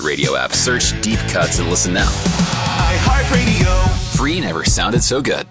iHeartRadio app. Search Deep Cuts and listen now. iHeartRadio. Free never sounded so good.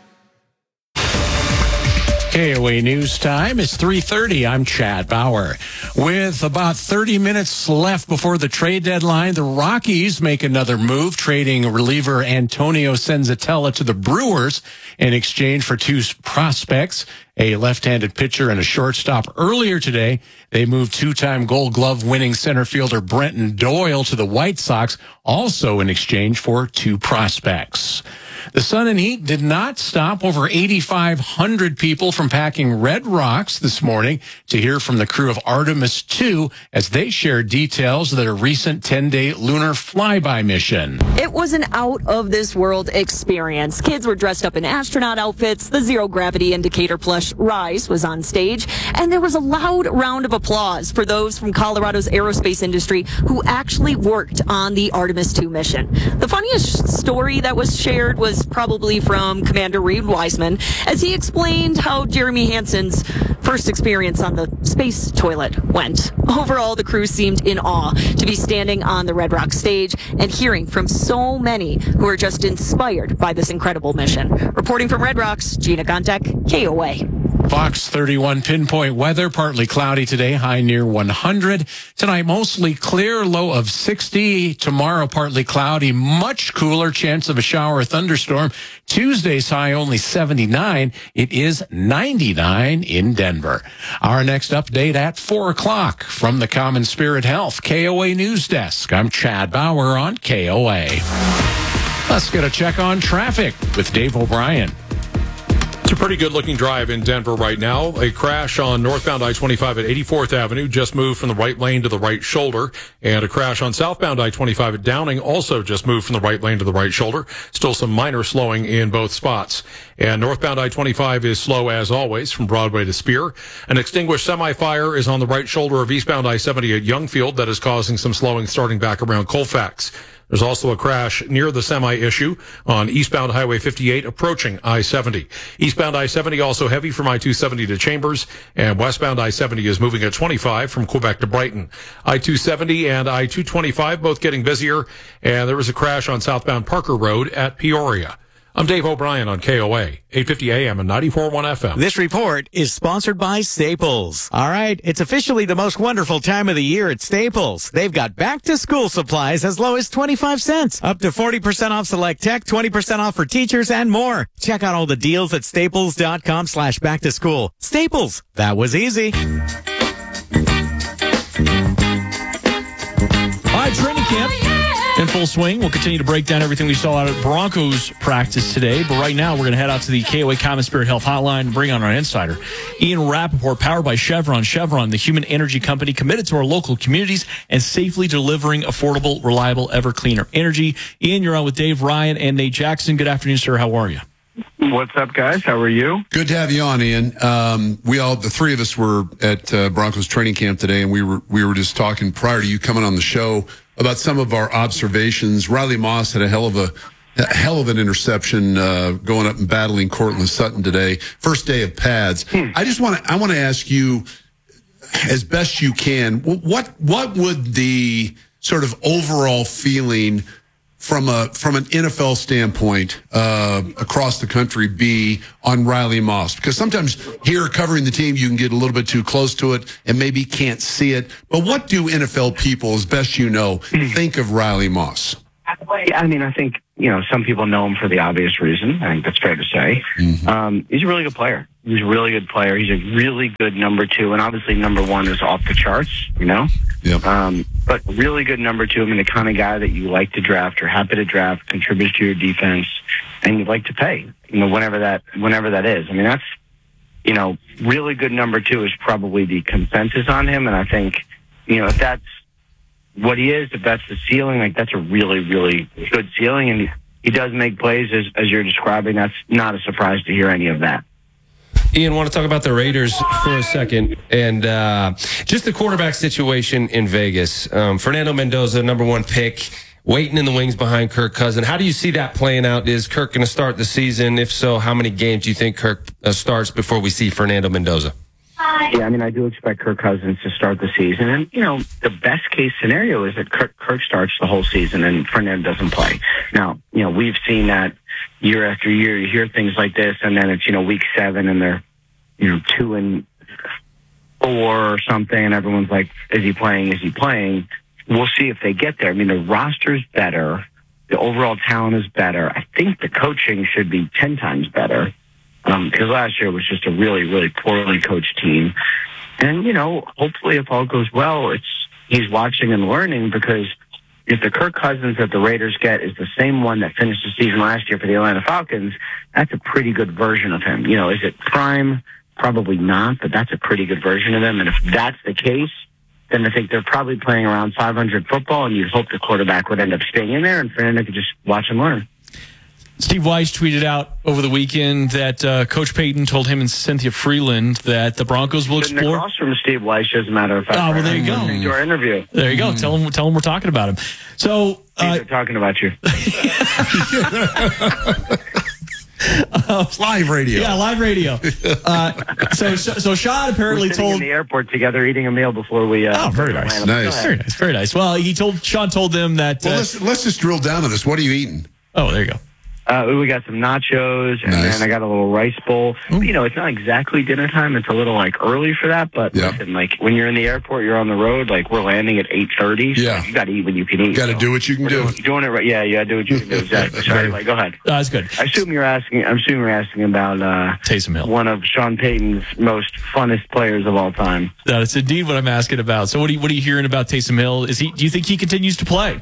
KOA News Time. It's 3:30. I'm Chad Bauer. With about 30 minutes left before the trade deadline, the Rockies make another move, trading reliever Antonio Senzatella to the Brewers in exchange for two prospects, a left-handed pitcher and a shortstop. Earlier today, they moved two-time Gold Glove winning center fielder Brenton Doyle to the White Sox, also in exchange for two prospects. The sun and heat did not stop over 8,500 people from packing Red Rocks this morning to hear from the crew of Artemis 2 as they shared details of their recent 10-day lunar flyby mission. It was an out-of-this-world experience. Kids were dressed up in astronaut outfits. The zero-gravity indicator plush Rise was on stage, and there was a loud round of applause for those from Colorado's aerospace industry who actually worked on the Artemis 2 mission. The funniest story that was shared was probably from Commander Reed Wiseman as he explained how Jeremy Hansen's first experience on the space toilet went. Overall, the crew seemed in awe to be standing on the Red Rock stage and hearing from so many who are just inspired by this incredible mission. Reporting from Red Rocks, Gina Gontek, KOA. Fox 31 pinpoint weather, partly cloudy today, high near 100. Tonight, mostly clear, low of 60. Tomorrow, partly cloudy, much cooler, chance of a shower or thunderstorm. Tuesday's high only 79. It is 99 in Denver. Our next update at 4 o'clock from the Common Spirit Health KOA News Desk. I'm Chad Bauer on KOA. Let's get a check on traffic with Dave O'Brien. It's a pretty good-looking drive in Denver right now. A crash on northbound I-25 at 84th Avenue just moved from the right lane to the right shoulder. And a crash on southbound I-25 at Downing also just moved from the right lane to the right shoulder. Still some minor slowing in both spots. And northbound I-25 is slow as always from Broadway to Spear. An extinguished semi-fire is on the right shoulder of eastbound I-70 at Youngfield that is causing some slowing starting back around Colfax. There's also a crash near the semi-issue on eastbound Highway 58 approaching I-70. Eastbound I-70 also heavy from I-270 to Chambers, and westbound I-70 is moving at 25 from Quebec to Brighton. I-270 and I-225 both getting busier, and there was a crash on southbound Parker Road at Peoria. I'm Dave O'Brien on KOA, 850 AM and 94.1 FM. This report is sponsored by Staples. All right, it's officially the most wonderful time of the year at Staples. They've got back-to-school supplies as low as 25 cents, up to 40% off select tech, 20% off for teachers, and more. Check out all the deals at staples.com/back-to-school. Staples, that was easy. All right, training camp in full swing. We'll continue to break down everything we saw out at Broncos practice today. But right now, we're going to head out to the KOA Common Spirit Health Hotline and bring on our insider, Ian Rappaport, powered by Chevron. Chevron, the human energy company committed to our local communities and safely delivering affordable, reliable, ever cleaner energy. Ian, you're on with Dave Ryan and Nate Jackson. Good afternoon, sir. How are you? What's up, guys? How are you? Good to have you on, Ian. The three of us were at Broncos training camp today, and we were just talking prior to you coming on the show about some of our observations. Riley Moss had a hell of an interception going up and battling Cortland Sutton today. First day of pads. I want to ask you, as best you can, what would the sort of overall feeling from an NFL standpoint across the country be on Riley Moss? Because sometimes here covering the team, you can get a little bit too close to it and maybe can't see it. But what do NFL people, as best you know, think of Riley Moss? I mean, I think, some people know him for the obvious reason. I think that's fair to say. Mm-hmm. He's a really good player. He's a really good player. He's a really good number two. And obviously number one is off the charts, Yep. But really good number two. I mean, the kind of guy that you like to draft, you're happy to draft, contributes to your defense, and you like to pay, whenever that is. I mean, that's, really good number two is probably the consensus on him. And I think, if that's what he is, if that's the ceiling, like that's a really, really good ceiling. And he does make plays as you're describing. That's not a surprise to hear any of that. Ian, want to talk about the Raiders for a second and just the quarterback situation in Vegas. Fernando Mendoza, number one pick, waiting in the wings behind Kirk Cousins. How do you see that playing out? Is Kirk going to start the season? If so, how many games do you think Kirk starts before we see Fernando Mendoza? Yeah, I mean, I do expect Kirk Cousins to start the season. And, the best case scenario is that Kirk starts the whole season and Fernando doesn't play. Now, we've seen that year after year. You hear things like this, and then it's, week 7, and they're, 2-4 or something, and everyone's like, is he playing? Is he playing? We'll see if they get there. I mean, the roster's better. The overall talent is better. I think the coaching should be 10 times better. Because last year was just a really, really poorly coached team. And, hopefully if all goes well, he's watching and learning, because if the Kirk Cousins that the Raiders get is the same one that finished the season last year for the Atlanta Falcons, that's a pretty good version of him. Is it prime? Probably not, but that's a pretty good version of him. And if that's the case, then I think they're probably playing around 500 football, and you'd hope the quarterback would end up staying in there, and Fernando could just watch and learn. Steve Weiss tweeted out over the weekend that Coach Payton told him and Cynthia Freeland that the Broncos will Sitting explore. across from Steve Weiss, as a matter of fact. Oh, well, there you go. To our interview. There you go. Tell him we're talking about him. So they're talking about you. Live radio. Yeah, live radio. So Sean apparently We're sitting told in the airport together eating a meal before we. Oh, very nice. Very nice. Well, Sean told them that. Well, let's just drill down on this. What are you eating? Oh, there you go. We got some nachos, and then I got a little rice bowl. It's not exactly dinner time. It's a little early for that, but listen, when you're in the airport, you're on the road. We're landing at 8:30. Yeah, so you got to eat when you can eat. Got to do what you can do. Doing it right. Yeah, you got to do what you can do. Exactly. Sorry, go ahead. That's good. I assume you're asking about Taysom Hill, one of Sean Payton's most funnest players of all time. That's indeed what I'm asking about. So, what are you hearing about Taysom Hill? Do you think he continues to play?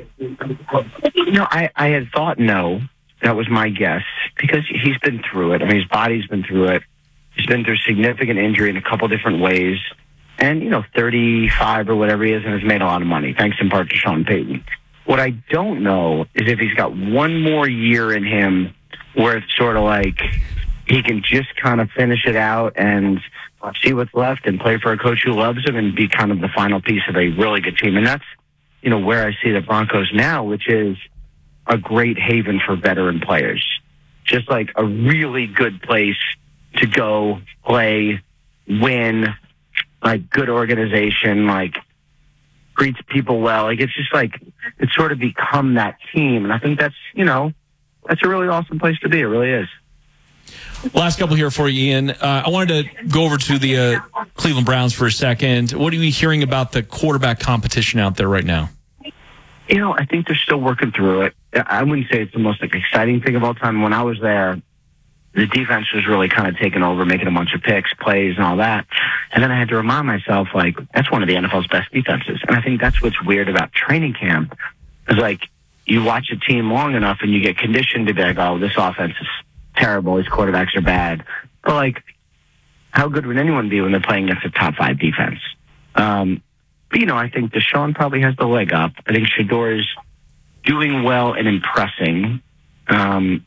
I had thought no. That was my guess, because he's been through it. I mean, his body's been through it. He's been through significant injury in a couple different ways. And, 35 or whatever he is, and has made a lot of money, thanks in part to Sean Payton. What I don't know is if he's got one more year in him where it's sort of he can just kind of finish it out and see what's left and play for a coach who loves him and be kind of the final piece of a really good team. And that's, where I see the Broncos now, which is a great haven for veteran players. Just a really good place to go play, win, good organization, treats people well. It's just it's sort of become that team. And I think that's, that's a really awesome place to be. It really is. Last couple here for you, Ian. I wanted to go over to the Cleveland Browns for a second. What are you hearing about the quarterback competition out there right now? I think they're still working through it. I wouldn't say it's the most exciting thing of all time. When I was there, the defense was really kind of taking over, making a bunch of picks, plays, and all that. And then I had to remind myself, that's one of the NFL's best defenses. And I think that's what's weird about training camp is you watch a team long enough and you get conditioned to be oh, this offense is terrible, these quarterbacks are bad. But how good would anyone be when they're playing against a top 5 defense? But, I think Deshaun probably has the leg up. I think Shedeur is doing well and impressing. Deshaun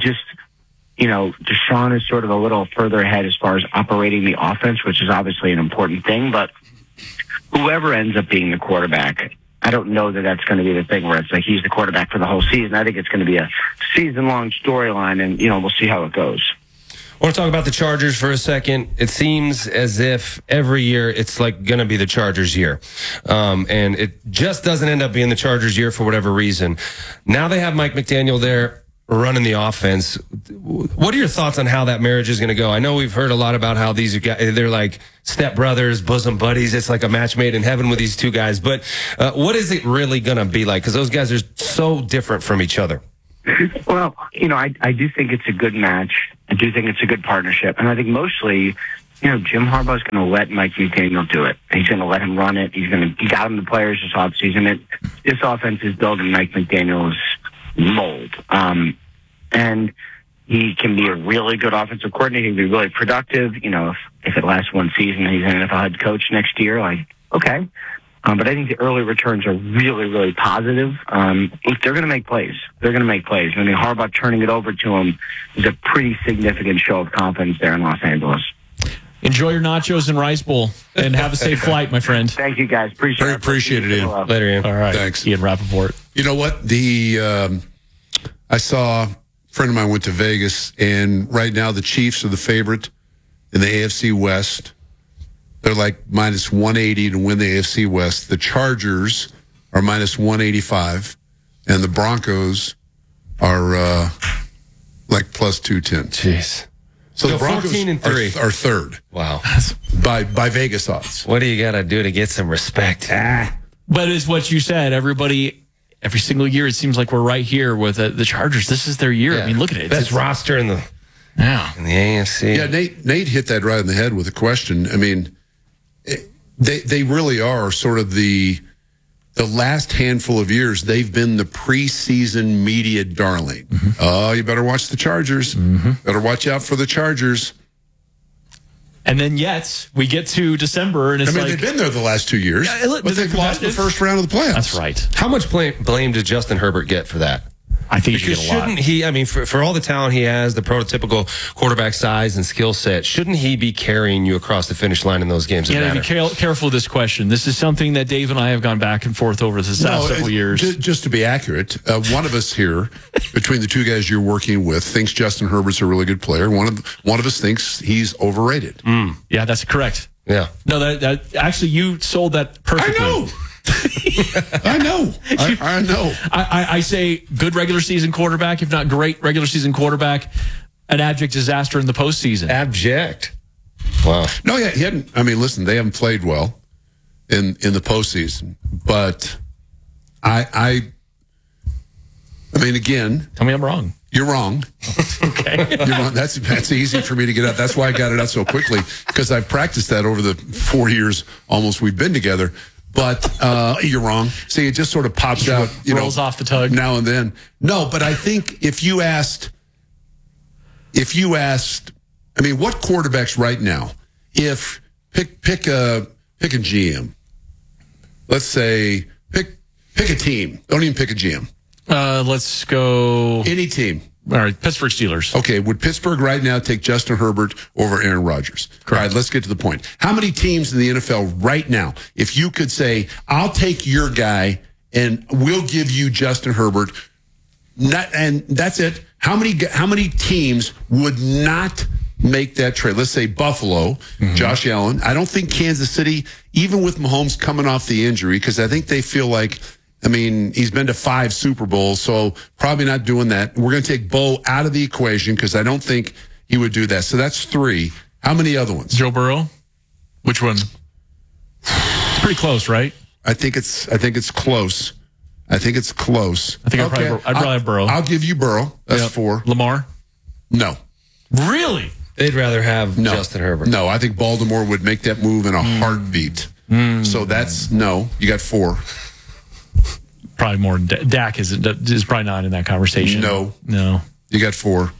is sort of a little further ahead as far as operating the offense, which is obviously an important thing. But whoever ends up being the quarterback, I don't know that that's going to be the thing where it's he's the quarterback for the whole season. I think it's going to be a season-long storyline, and, we'll see how it goes. I want to talk about the Chargers for a second. It seems as if every year it's going to be the Chargers year. And it just doesn't end up being the Chargers year for whatever reason. Now they have Mike McDaniel there running the offense. What are your thoughts on how that marriage is going to go? I know we've heard a lot about how these guys, they're like stepbrothers, bosom buddies. It's like a match made in heaven with these two guys. But what is it really going to be like? Because those guys are so different from each other. Well, I do think it's a good match. I do think it's a good partnership. And I think mostly, Jim Harbaugh's going to let Mike McDaniel do it. He's going to let him run it. He got him the players this offseason. This offense is built in Mike McDaniel's mold. And he can be a really good offensive coordinator. He can be really productive. If it lasts one season and he's an NFL head coach next year, okay. But I think the early returns are really, really positive. They're going to make plays. They're going to make plays. I mean, Harbaugh turning it over to him is a pretty significant show of confidence there in Los Angeles. Enjoy your nachos and rice bowl, and have a safe flight, my friend. Thank you, guys. Appreciate it, Ian. Later, Ian. All right. Thanks. Ian Rappaport. You know what? I saw a friend of mine went to Vegas, and right now the Chiefs are the favorite in the AFC West. They're like minus 180 to win the AFC West. The Chargers are minus 185, and the Broncos are like plus 210. Jeez. So the Broncos 14-3 are third. Wow. By Vegas odds. What do you got to do to get some respect? But it's what you said. Everybody, every single year, it seems like we're right here with the Chargers. This is their year. Yeah. I mean, look at it. Best roster in the AFC. Yeah, Nate hit that right in the head with a question. I mean, they really are sort of the last handful of years, they've been the preseason media darling. Mm-hmm. Oh, you better watch the Chargers. Mm-hmm. Better watch out for the Chargers. And then yet we get to December, and it's they've been there the last 2 years, but they've lost the first round of the playoffs. That's right. How much blame did Justin Herbert get for that? I think because shouldn't he? I mean, for all the talent he has, the prototypical quarterback size and skill set, shouldn't he be carrying you across the finish line in those games? You got to be careful with this question. This is something that Dave and I have gone back and forth over the last several years. Just to be accurate, one of us here, between the two guys you're working with, thinks Justin Herbert's a really good player. One of us thinks he's overrated. Yeah, that's correct. Yeah. No, that actually you sold that perfectly. I know. I know. I know. I say good regular season quarterback, if not great regular season quarterback, an abject disaster in the postseason. Abject. Wow. No, yeah, he hadn't. I mean, listen, they haven't played well in the postseason, but I mean, again, tell me I'm wrong. You're wrong. Okay. You're wrong. That's easy for me to get out. That's why I got it out so quickly, because I've practiced that over the 4 years almost we've been together. But you're wrong. See, it just sort of pops out, rolls off the tongue now and then. No, but I think if you asked, I mean, what quarterbacks right now? If pick a GM, let's say pick a team. Don't even pick a GM. Let's go any team. All right, Pittsburgh Steelers. Okay, would Pittsburgh right now take Justin Herbert over Aaron Rodgers? Correct. All right, let's get to the point. How many teams in the NFL right now, if you could say, I'll take your guy and we'll give you Justin Herbert, and that's it. How many teams would not make that trade? Let's say Buffalo, Josh Allen. I don't think Kansas City, even with Mahomes coming off the injury, because I think they feel like, I mean, he's been to 5 Super Bowls, so probably not doing that. We're going to take Bo out of the equation because I don't think he would do that. So that's 3. How many other ones? Joe Burrow? Which one? It's pretty close, right? I think it's close. I think it's close. I think I'd probably have Burrow. I'll give you Burrow. That's 4. Lamar? No. Really? They'd rather have Justin Herbert. No, I think Baltimore would make that move in a heartbeat. So that's no. You got 4. Probably more. Dak is probably not in that conversation. No. You got 4.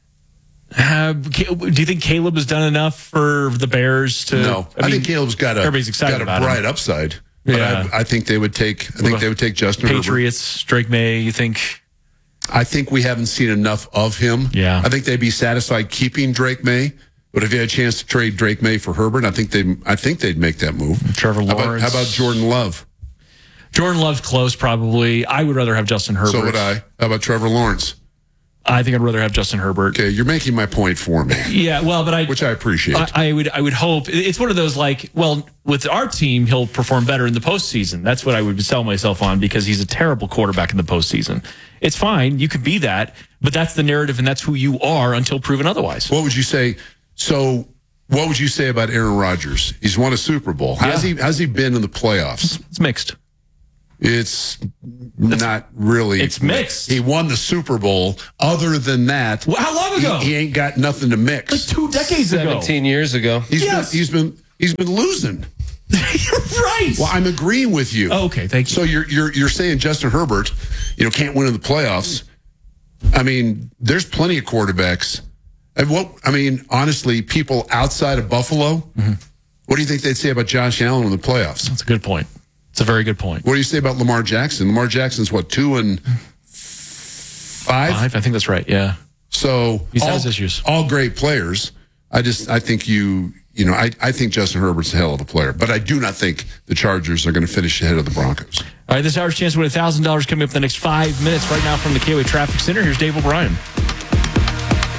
Do you think Caleb has done enough for the Bears to? No, I think Caleb's got a bright upside. But yeah. I think they would take. They would take Justin Patriots, Herbert. Drake May. You think? I think we haven't seen enough of him. Yeah. I think they'd be satisfied keeping Drake May. But if you had a chance to trade Drake May for Herbert, I think they'd make that move. Trevor Lawrence. How about Jordan Love? Jordan Love's close, probably. I would rather have Justin Herbert. So would I. How about Trevor Lawrence? I think I'd rather have Justin Herbert. Okay, you're making my point for me. Yeah, well, but which I appreciate. I would hope it's one of those with our team, he'll perform better in the postseason. That's what I would sell myself on because he's a terrible quarterback in the postseason. It's fine, you could be that, but that's the narrative and that's who you are until proven otherwise. What would you say? So, what would you say about Aaron Rodgers? He's won a Super Bowl. How's he been in the playoffs? It's mixed. It's not really. It's mixed. He won the Super Bowl. Other than that, how long ago? He ain't got nothing to mix. Like 2 decades ago. 17 years ago. He's been losing. You're right. Well, I'm agreeing with you. Oh, okay, thank you. So you're saying Justin Herbert, can't win in the playoffs. I mean, there's plenty of quarterbacks. And honestly, people outside of Buffalo, what do you think they'd say about Josh Allen in the playoffs? That's a good point. It's a very good point. What do you say about Lamar Jackson? Lamar Jackson's 2-5? 5? I think that's right. Yeah. So he has issues. All great players. I think I think Justin Herbert's a hell of a player, but I do not think the Chargers are going to finish ahead of the Broncos. All right, this hour's chance to win $1,000 coming up in the next 5 minutes. Right now from the KOA Traffic Center, here's Dave O'Brien.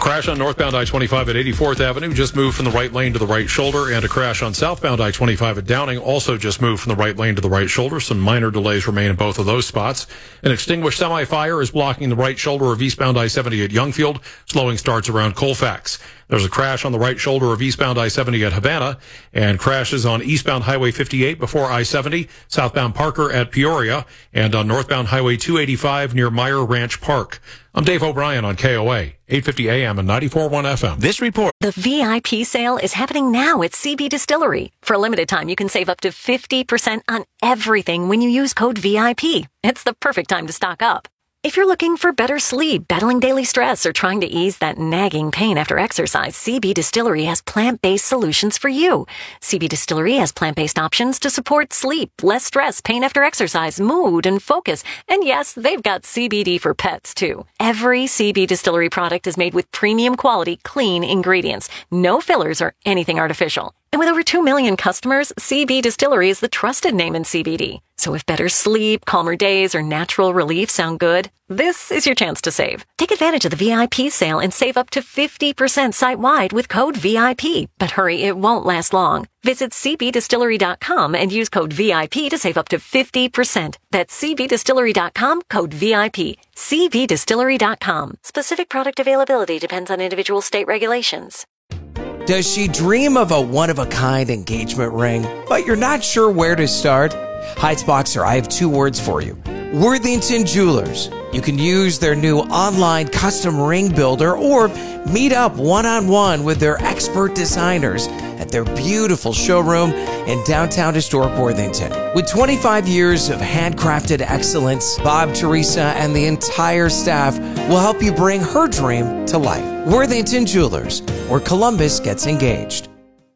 crash on northbound I-25 at 84th Avenue, just moved from the right lane to the right shoulder, and a crash on southbound I-25 at Downing, also just moved from the right lane to the right shoulder. Some minor delays remain in both of those spots. An extinguished semi-fire is blocking the right shoulder of eastbound I-70 at Youngfield. Slowing starts around Colfax. There's a crash on the right shoulder of eastbound I-70 at Havana, and crashes on eastbound Highway 58 before I-70, southbound Parker at Peoria, and on northbound Highway 285 near Meyer Ranch Park. I'm Dave O'Brien on KOA, 850 AM and 94.1 FM. This report. The VIP sale is happening now at CB Distillery. For a limited time, you can save up to 50% on everything when you use code VIP. It's the perfect time to stock up. If you're looking for better sleep, battling daily stress, or trying to ease that nagging pain after exercise, CB Distillery has plant-based solutions for you. CB Distillery has plant-based options to support sleep, less stress, pain after exercise, mood, and focus. And yes, they've got CBD for pets, too. Every CB Distillery product is made with premium quality, clean ingredients. No fillers or anything artificial. And with over 2 million customers, CB Distillery is the trusted name in CBD. So if better sleep, calmer days, or natural relief sound good, this is your chance to save. Take advantage of the VIP sale and save up to 50% site-wide with code VIP. But hurry, it won't last long. Visit cbdistillery.com and use code VIP to save up to 50%. That's cbdistillery.com, code VIP. cbdistillery.com. Specific product availability depends on individual state regulations. Does she dream of a one-of-a-kind engagement ring, but you're not sure where to start? Heights Boxer, I have 2 words for you. Worthington Jewelers. You can use their new online custom ring builder or meet up one-on-one with their expert designers at their beautiful showroom in downtown historic Worthington. With 25 years of handcrafted excellence, Bob, Teresa, and the entire staff will help you bring her dream to life. Worthington Jewelers, where Columbus gets engaged.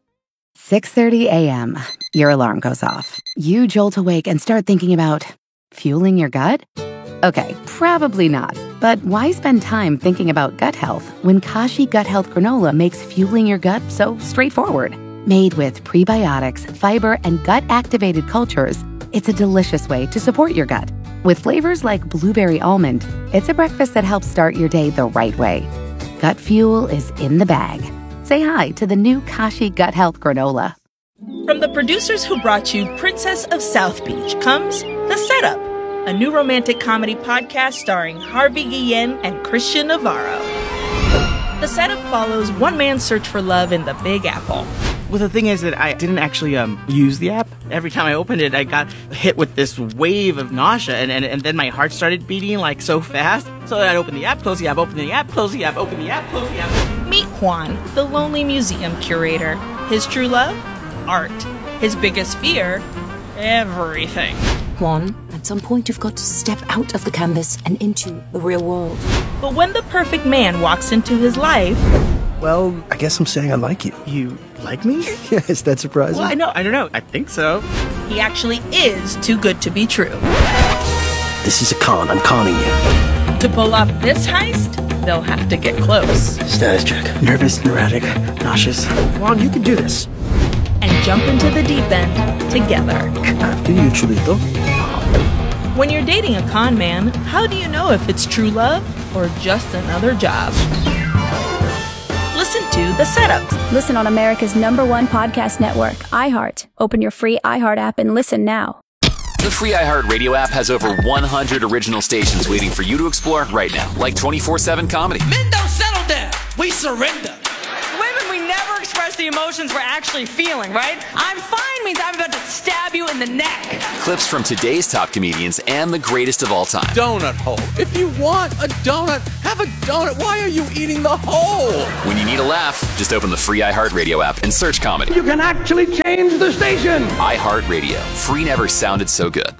6:30 a.m. Your alarm goes off. You jolt awake and start thinking about fueling your gut? Okay, probably not. But why spend time thinking about gut health when Kashi Gut Health Granola makes fueling your gut so straightforward? Made with prebiotics, fiber, and gut-activated cultures, it's a delicious way to support your gut. With flavors like blueberry almond, it's a breakfast that helps start your day the right way. Gut fuel is in the bag. Say hi to the new Kashi Gut Health Granola. From the producers who brought you Princess of South Beach comes The Setup, a new romantic comedy podcast starring Harvey Guillen and Christian Navarro. The Setup follows one man's search for love in the Big Apple. Well, the thing is that I didn't actually use the app. Every time I opened it, I got hit with this wave of nausea, and then my heart started beating like so fast. So I'd open the app, close the app, open the app, close the app, open the app, close the app. Meet Juan, the lonely museum curator. His true love? Art. His biggest fear? Everything. Juan, at some point you've got to step out of the canvas and into the real world. But when the perfect man walks into his life... Well, I guess I'm saying I like you. You like me? Yeah, is that surprising? Well, I don't know. I think so. He actually is too good to be true. This is a con. I'm conning you. To pull off this heist, they'll have to get close. Status check. Nervous, neurotic, nauseous. Juan, you can do this. And jump into the deep end together. After you, Chulito. When you're dating a con man, how do you know if it's true love or just another job? Listen to The Setup. Listen on America's #1 podcast network, iHeart. Open your free iHeart app and listen now. The free iHeartRadio app has over 100 original stations waiting for you to explore right now, like 24/7 comedy. Men don't settle down. We surrender. Women, we never express the emotions we're actually feeling, right? I'm fine means I'm about to stab you in the neck. Clips from today's top comedians and the greatest of all time. Donut hole. If you want a donut, have a donut. Why are you eating the hole? When you need a laugh, just open the free iHeartRadio app and search comedy. You can actually change the station. iHeartRadio. Free never sounded so good.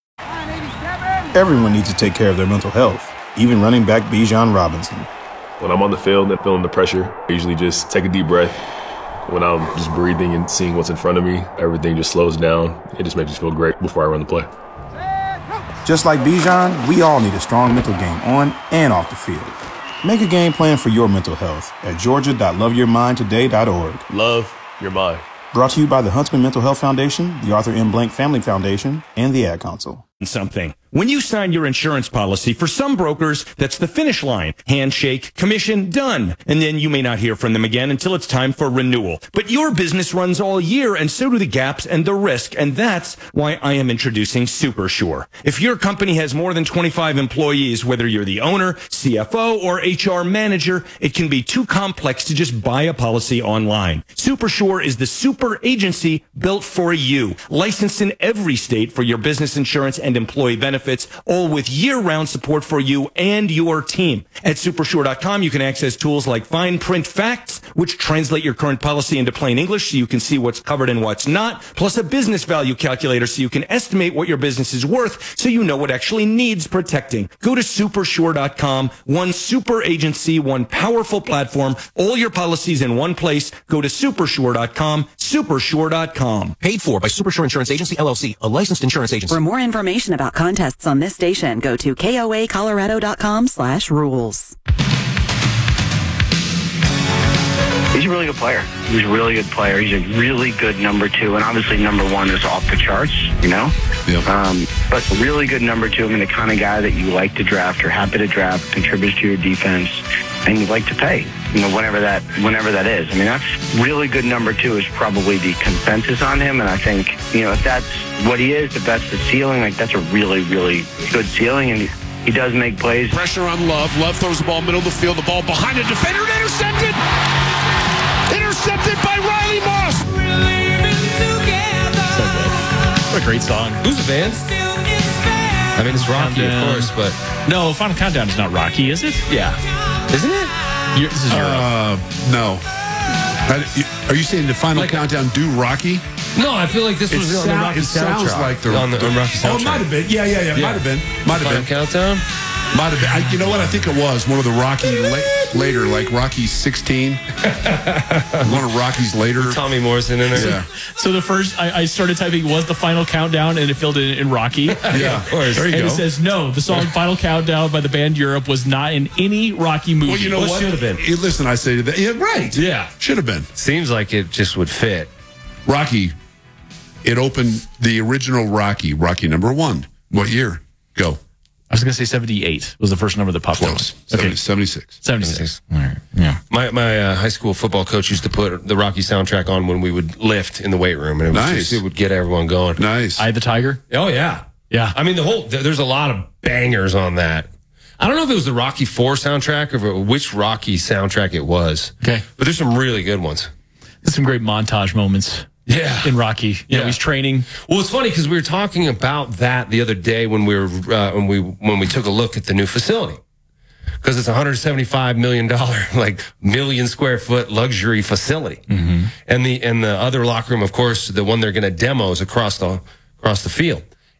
Everyone needs to take care of their mental health, even running back Bijan Robinson. When I'm on the field and feeling the pressure, I usually just take a deep breath. When I'm just breathing and seeing what's in front of me, everything just slows down. It just makes me feel great before I run the play. Just like Bijan, we all need a strong mental game on and off the field. Make a game plan for your mental health at georgia.loveyourmindtoday.org. Love your mind. Brought to you by the Huntsman Mental Health Foundation, the Arthur M. Blank Family Foundation, and the Ad Council. something. When you sign your insurance policy, for some brokers, that's the finish line. Handshake, commission, done. And then you may not hear from them again until it's time for renewal. But your business runs all year, and so do the gaps and the risk. And that's why I am introducing SuperSure. If your company has more than 25 employees, whether you're the owner, CFO, or HR manager, it can be too complex to just buy a policy online. SuperSure is the super agency built for you. Licensed in every state for your business insurance and employee benefits, all with year-round support for you and your team. At supersure.com, you can access tools like fine print facts, which translate your current policy into plain English so you can see what's covered and what's not, plus a business value calculator so you can estimate what your business is worth so you know what actually needs protecting. Go to supersure.com, one super agency, one powerful platform, all your policies in one place. Go to supersure.com, supersure.com. Paid for by Supersure Insurance Agency, LLC, a licensed insurance agency. For more information about contests on this station, go to koacolorado.com/rules. He's a really good player. He's a really good player. He's a really good number 2, and obviously number 1 is off the charts, you know? Yep. But a really good number 2, I mean, the kind of guy that you like to draft, you're happy to draft, contributes to your defense, and you like to pay, you know, whenever that is. I mean, that's really good number 2 is probably the consensus on him, and I think, you know, if that's what he is, if that's the ceiling, like, that's a really, really good ceiling, and he does make plays. Pressure on Love. Love throws the ball middle of the field. The ball behind a defender and intercepted. Intercepted by Riley Moss. What a great song. Who's the band? I mean, it's Rocky, of course, but... No, Final Countdown is not Rocky, is it? Yeah. Isn't it? This is Europe. No. Are you saying the Final Countdown do Rocky? No, I feel like this was on the Rocky soundtrack. It sounds like the on Rocky soundtrack. Oh, it might have been. Yeah. Might have been. Final Countdown? Might have been. You know what? I think it was one of the Rocky later, like Rocky 16. One of Rocky's later. Tommy Morrison in it. Yeah. So the first I started typing was the Final Countdown, and it filled in Rocky. Yeah, of course. There you and go. It says no. The song "Final Countdown" by the band Europe was not in any Rocky movie. Well, you know what? Should have been. Listen, I say to that. Yeah, right. Yeah, should have been. Seems like it just would fit. Rocky. It opened the original Rocky number 1. What year? Go. I was going to say 78 was the first number that popped up. Close. 76. 76. All right. Yeah. My high school football coach used to put the Rocky soundtrack on when we would lift in the weight room, and it would get everyone going. Nice. Eye of the Tiger? Oh, yeah. Yeah. I mean, there's a lot of bangers on that. I don't know if it was the Rocky IV soundtrack or which Rocky soundtrack it was. Okay. But there's some really good ones. There's some great montage moments. Yeah, in Rocky, you know, he's training. Well, it's funny because we were talking about that the other day when we were when we took a look at the new facility, because it's $175 million, like million square foot luxury facility, and the other locker room, of course, the one they're going to demo is across the field,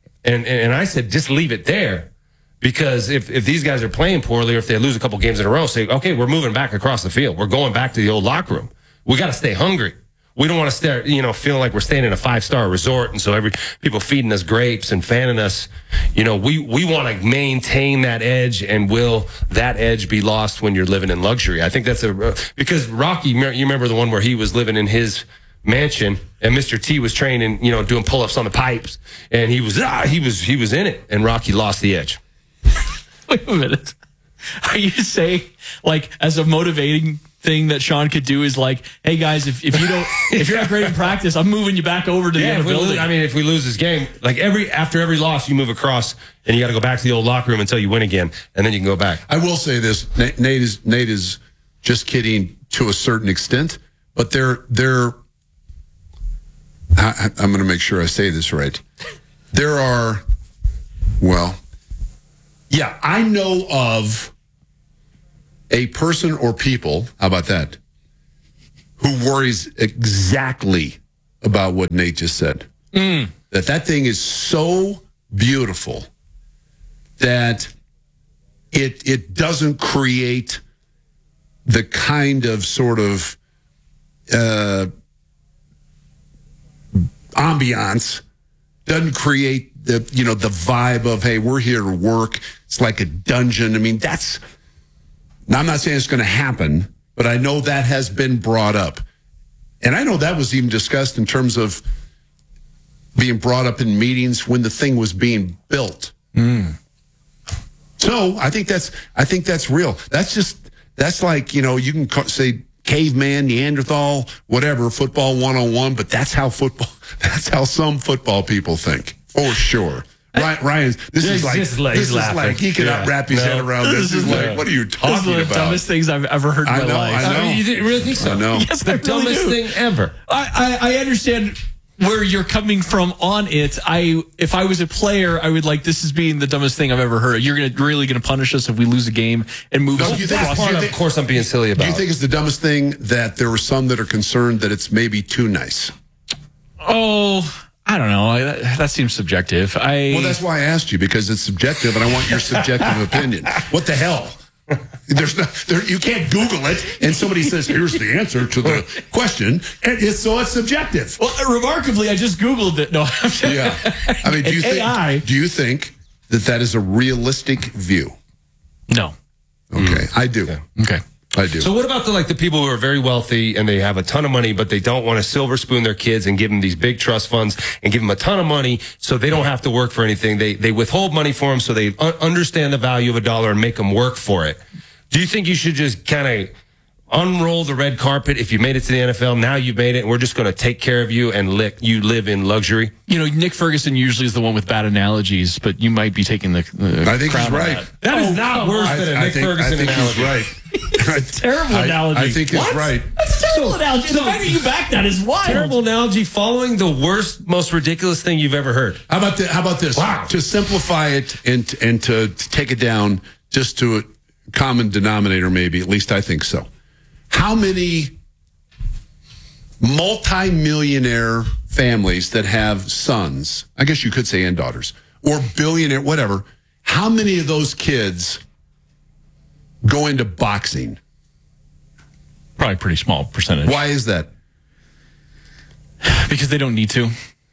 and I said just leave it there. Because if these guys are playing poorly, or if they lose a couple games in a row, say, okay, we're moving back across the field. We're going back to the old locker room. We got to stay hungry. We don't want to stay, feeling like we're staying in a 5-star resort, and so people feeding us grapes and fanning us. We want to maintain that edge, and will that edge be lost when you're living in luxury? I think that's because Rocky, you remember the one where he was living in his mansion, and Mr. T was training, doing pull-ups on the pipes, and he was in it, and Rocky lost the edge. Wait a minute. Are you saying, like, as a motivating thing that Sean could do is like, hey guys, if you're not great in practice, I'm moving you back over to the other building. If we lose this game, like after every loss, you move across, and you got to go back to the old locker room until you win again, and then you can go back. I will say this: Nate is just kidding to a certain extent, but I'm going to make sure I say this right. There are, I know of a person or people, how about that, who worries exactly about what Nate just said. That thing is so beautiful that it doesn't create the kind of sort of ambiance, doesn't create the vibe of, hey, we're here to work. It's like a dungeon. I mean, now, I'm not saying it's going to happen, but I know that has been brought up. And I know that was even discussed in terms of being brought up in meetings when the thing was being built. So I think that's real. That's like, you can say caveman, Neanderthal, whatever, football 101, but that's how some football people think, for sure. Ryan, this is like he cannot wrap his head around this. This is like, what are you talking about? This is one of the dumbest things I've ever heard in my life. I know. You didn't really think so? I know. Yes, the dumbest thing ever. I understand where you're coming from on it. If I was a player, I would like this as being the dumbest thing I've ever heard. You're really going to punish us if we lose a game and move. Of course, I'm being silly about. Do you think it's the dumbest thing that there are some that are concerned that it's maybe too nice? Oh, I don't know. That seems subjective. Well, that's why I asked you, because it's subjective, and I want your subjective opinion. What the hell? You can't Google it, and somebody says, "Here's the answer to the question," and it's subjective. Well, remarkably, I just Googled it. No, yeah. I mean, do you think that is a realistic view? No. Okay, I do. Okay. I do. So what about the people who are very wealthy and they have a ton of money, but they don't want to silver spoon their kids and give them these big trust funds and give them a ton of money so they don't have to work for anything? They withhold money for them so they understand the value of a dollar and make them work for it. Do you think you should just kind of unroll the red carpet if you made it to the NFL? Now you've made it, and we're just going to take care of you and you live in luxury? Nick Ferguson usually is the one with bad analogies, but you might be taking the I think he's right. That is not worse than a Nick Ferguson analogy. I think he's right. It's a terrible analogy. I think it's right. That's a terrible analogy. The fact that you back that is wild. Terrible analogy following the worst, most ridiculous thing you've ever heard. How about this? Wow. To simplify it and to take it down just to a common denominator, maybe, at least I think so. How many multi-millionaire families that have sons, I guess you could say, and daughters, or billionaire, whatever, how many of those kids go into boxing? Probably a pretty small percentage. Why is that? Because they don't need to.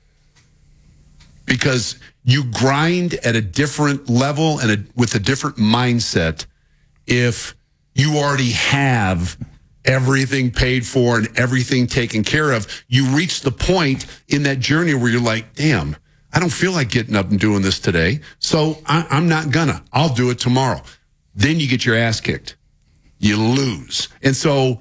Because you grind at a different level and with a different mindset if you already have everything paid for and everything taken care of. You reach the point in that journey where you're like, damn, I don't feel like getting up and doing this today, so I'm not gonna. I'll do it tomorrow. Then you get your ass kicked. You lose. And so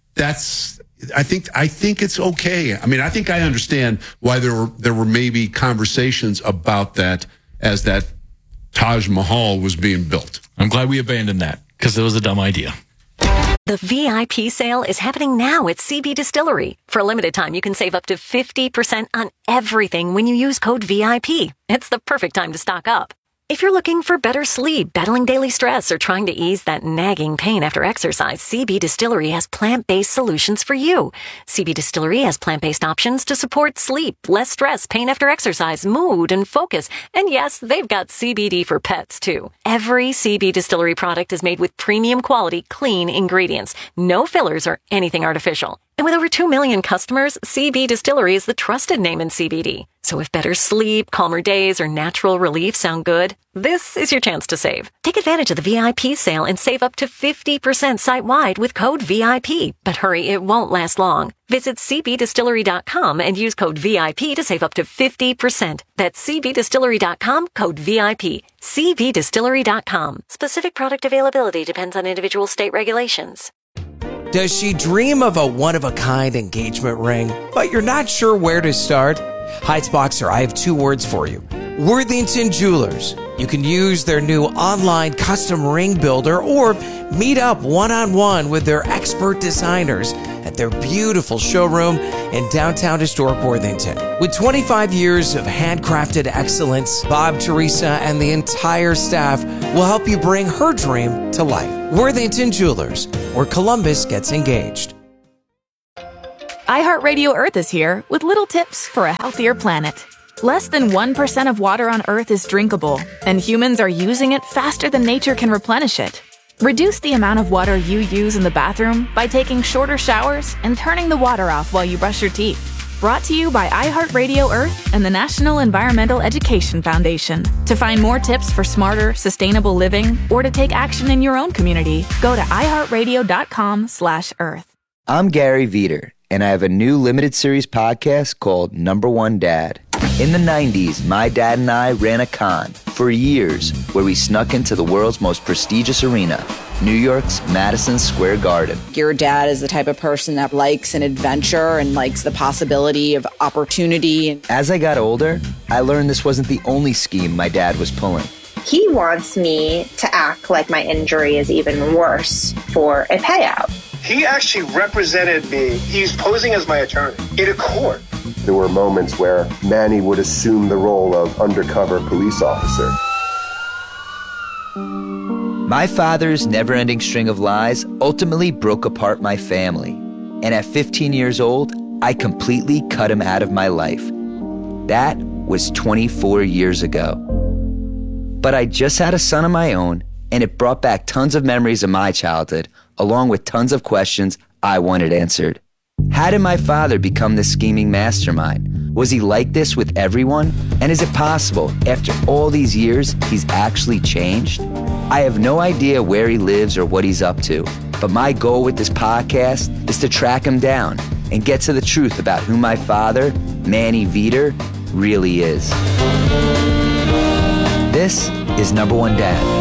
I think it's okay. I mean, I think I understand why there were maybe conversations about that as that Taj Mahal was being built. I'm glad we abandoned that because it was a dumb idea. The VIP sale is happening now at CB Distillery. For a limited time, you can save up to 50% on everything when you use code VIP. It's the perfect time to stock up. If you're looking for better sleep, battling daily stress, or trying to ease that nagging pain after exercise, CB Distillery has plant-based solutions for you. CB Distillery has plant-based options to support sleep, less stress, pain after exercise, mood, and focus. And yes, they've got CBD for pets, too. Every CB Distillery product is made with premium quality, clean ingredients. No fillers or anything artificial. And with over 2 million customers, CB Distillery is the trusted name in CBD. So if better sleep, calmer days, or natural relief sound good, this is your chance to save. Take advantage of the VIP sale and save up to 50% site-wide with code VIP. But hurry, it won't last long. Visit cbdistillery.com and use code VIP to save up to 50%. That's cbdistillery.com, code VIP. cbdistillery.com. Specific product availability depends on individual state regulations. Does she dream of a one-of-a-kind engagement ring, but you're not sure where to start? Heitzboxer, I have 2 words for you. Worthington Jewelers. You can use their new online custom ring builder or meet up one-on-one with their expert designers at their beautiful showroom in downtown historic Worthington. With 25 years of handcrafted excellence, Bob, Teresa, and the entire staff will help you bring her dream to life. Worthington Jewelers, where Columbus gets engaged. iHeartRadio Earth is here with little tips for a healthier planet. Less than 1% of water on Earth is drinkable, and humans are using it faster than nature can replenish it. Reduce the amount of water you use in the bathroom by taking shorter showers and turning the water off while you brush your teeth. Brought to you by iHeartRadio Earth and the National Environmental Education Foundation. To find more tips for smarter, sustainable living or to take action in your own community, go to iHeartRadio.com/Earth. I'm Gary Veter, and I have a new limited series podcast called Number One Dad. In the 90s, my dad and I ran a con for years where we snuck into the world's most prestigious arena, New York's Madison Square Garden. Your dad is the type of person that likes an adventure and likes the possibility of opportunity. As I got older, I learned this wasn't the only scheme my dad was pulling. He wants me to act like my injury is even worse for a payout. He actually represented me. He's posing as my attorney in a court. There were moments where Manny would assume the role of undercover police officer. My father's never-ending string of lies ultimately broke apart my family. And at 15 years old, I completely cut him out of my life. That was 24 years ago. But I just had a son of my own, and it brought back tons of memories of my childhood, along with tons of questions I wanted answered. How did my father become this scheming mastermind? Was he like this with everyone? And is it possible, after all these years, he's actually changed? I have no idea where he lives or what he's up to, but my goal with this podcast is to track him down and get to the truth about who my father, Manny Veter, really is. This is Number One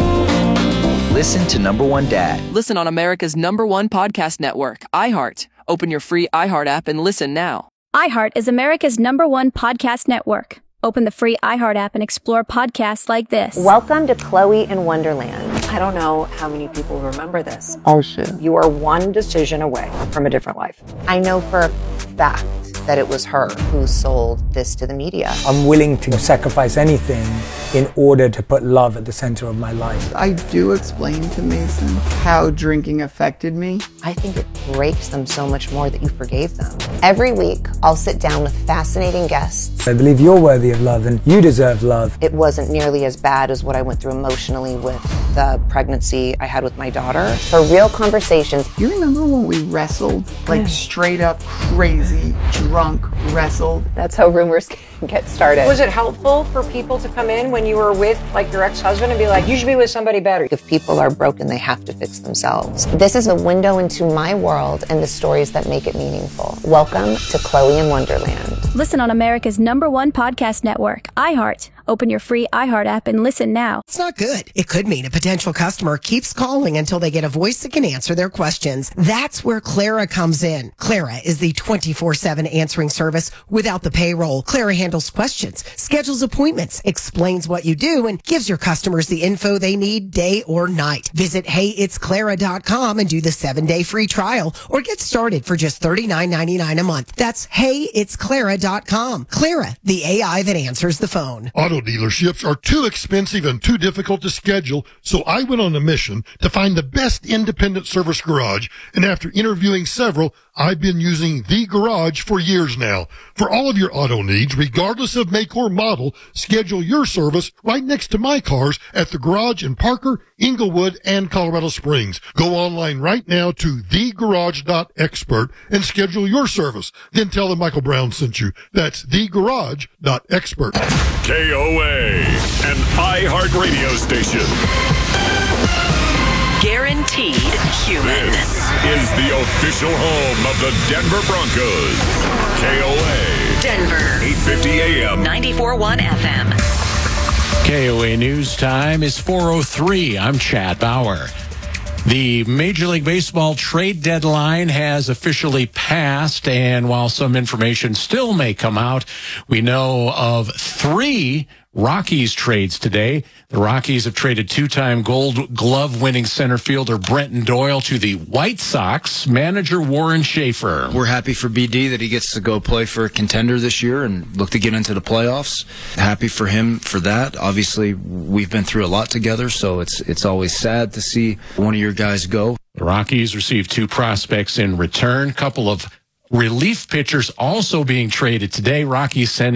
Dad. Listen to Number One Dad. Listen on America's #1 podcast network, iHeart. Open your free iHeart app and listen now. iHeart is America's #1 podcast network. Open the free iHeart app and explore podcasts like this. Welcome to Chloe in Wonderland. I don't know how many people remember this. Oh, shit. You are one decision away from a different life. I know for a fact that it was her who sold this to the media. I'm willing to sacrifice anything in order to put love at the center of my life. I do explain to Mason how drinking affected me. I think it breaks them so much more that you forgave them. Every week, I'll sit down with fascinating guests. I believe you're worthy of love and you deserve love. It wasn't nearly as bad as what I went through emotionally with the pregnancy I had with my daughter. For real conversations. You remember when we wrestled? Like straight up crazy, drunk, wrestled? That's how rumors get started. Was it helpful for people to come in when you were with like your ex-husband and be like, you should be with somebody better? If people are broken, they have to fix themselves. This is a window into my world and the stories that make it meaningful. Welcome to Chloe in Wonderland. Listen on America's #1 podcast network, iHeart. Open your free iHeart app and listen now. It's not good. It could mean a potential customer keeps calling until they get a voice that can answer their questions. That's where Clara comes in. Clara is the 24/7 answering service without the payroll. Clara handles questions, schedules appointments, explains what you do, and gives your customers the info they need day or night. Visit HeyIt'sClara.com and do the 7-day free trial or get started for just $39.99 a month. That's HeyIt'sClara.com. Clara, the AI that answers the phone. Auto dealerships are too expensive and too difficult to schedule, so I went on a mission to find the best independent service garage, and after interviewing several, I've been using The Garage for years now. For all of your auto needs, regardless of make or model, schedule your service right next to my cars at The Garage in Parker, Inglewood, and Colorado Springs. Go online right now to thegarage.expert and schedule your service. Then tell them Michael Brown sent you. That's thegarage.expert. KOA, an iHeart radio station. Guaranteed human. This is the official home of the Denver Broncos. KOA. Denver. 850 AM. 94.1 FM. KOA News Time is 4:03. I'm Chad Bauer. The Major League Baseball trade deadline has officially passed, and while some information still may come out, we know of 3 Rockies trades today. The Rockies have traded 2-time Gold Glove winning center fielder Brenton Doyle to the White Sox manager Warren Schaefer. We're happy for BD that he gets to go play for a contender this year and look to get into the playoffs. Happy for him for that. Obviously, we've been through a lot together, so it's always sad to see one of your guys go. The Rockies received 2 prospects in return. Couple of relief pitchers also being traded today. Rockies send